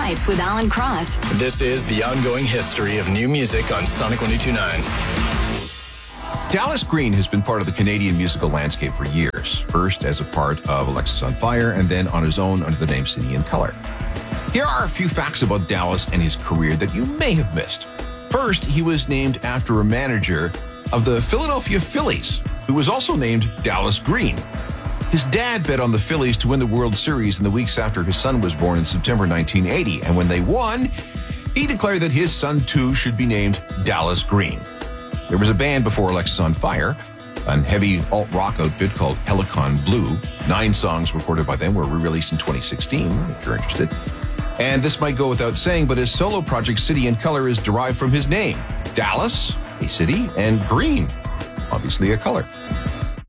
Nights with Alan Cross. This is the ongoing history of new music on Sonic 102.9. Dallas Green has been part of the Canadian musical landscape for years, first as a part of Alexisonfire and then on his own under the name City and Colour. Here are a few facts about Dallas and his career that you may have missed. First, he was named after a manager of the Philadelphia Phillies, who was also named Dallas Green. His dad bet on the Phillies to win the World Series in the weeks after his son was born in September 1980, and when they won, he declared that his son too should be named Dallas Green. There was a band before Alexisonfire, a heavy alt-rock outfit called Helicon Blue. 9 songs recorded by them were re-released in 2016, if you're interested. And this might go without saying, but his solo project City and Colour is derived from his name. Dallas, a city, and green, obviously a color.